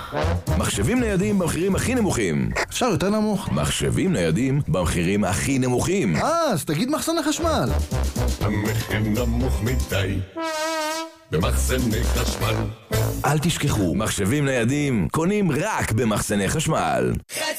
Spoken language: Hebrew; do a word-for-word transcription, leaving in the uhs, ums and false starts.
מחשבים ניידים במחירים הכי נמוכים. אפשר יותר נמוך? מחשבים ניידים במחירים הכי נמוכים. אה, אז תגיד מחסני חשמל. המחיר נמוך מדי במחסני חשמל. אל תשכחו, מחשבים ניידים קונים רק במחסני חשמל.